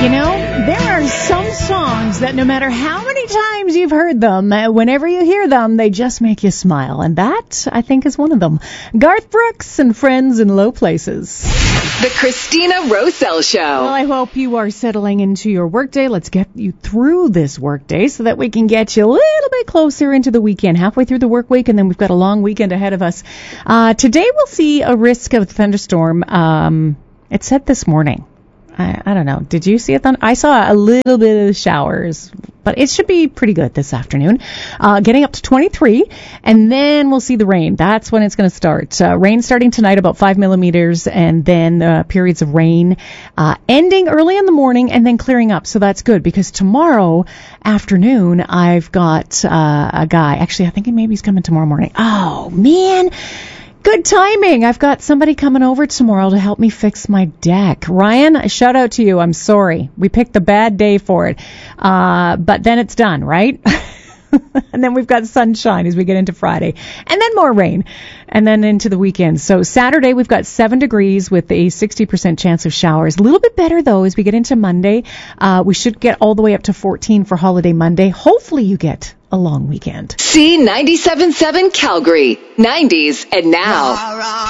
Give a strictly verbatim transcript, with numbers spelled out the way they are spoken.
You know, there are some songs that no matter how many times you've heard them, uh, whenever you hear them, they just make you smile. And that, I think, is one of them. Garth Brooks and Friends in Low Places. The Christina Roselle Show. Well, I hope you are settling into your workday. Let's get you through this workday so that we can get you a little bit closer into the weekend, halfway through the work week, and then we've got a long weekend ahead of us. Uh, today we'll see a risk of thunderstorm. Um, it said this morning. I, I don't know. Did you see it? Then I saw a little bit of showers, but it should be pretty good this afternoon. Uh, getting up to twenty-three, and then we'll see the rain. That's when it's going to start. Uh, rain starting tonight, about five millimeters, and then uh, periods of rain uh, ending early in the morning and then clearing up. So that's good because tomorrow afternoon I've got uh, a guy. Actually, I think maybe he's coming tomorrow morning. Oh man. Good timing. I've got somebody coming over tomorrow to help me fix my deck. Ryan, shout out to you. I'm sorry. We picked the bad day for it. Uh, but then it's done, right? And then we've got sunshine as we get into Friday. And then more rain. And then into the weekend. So Saturday we've got seven degrees with a sixty percent chance of showers. A little bit better, though, as we get into Monday. Uh, we should get all the way up to fourteen for Holiday Monday. Hopefully you get a long weekend. C ninety-seven point seven Calgary, nineties and now.